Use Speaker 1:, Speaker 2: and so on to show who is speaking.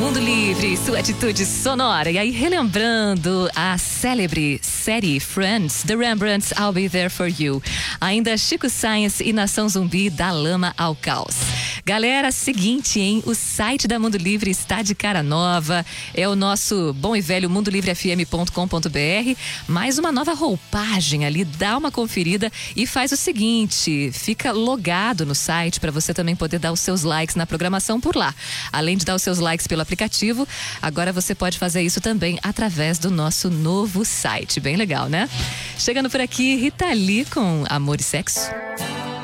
Speaker 1: Mundo Livre, sua atitude sonora. E aí, relembrando a célebre série Friends, The Rembrandts, I'll Be There For You. Ainda Chico Science e Nação Zumbi, Da Lama ao Caos. Galera, seguinte, hein? O site da Mundo Livre está de cara nova. É o nosso bom e velho mundolivrefm.com.br. Mais uma nova roupagem ali. Dá uma conferida e faz o seguinte: fica logado no site para você também poder dar os seus likes na programação por lá. Além de dar os seus likes pelo aplicativo, agora você pode fazer isso também através do nosso novo site. Bem legal, né? Chegando por aqui, Rita Lee com Amor e Sexo.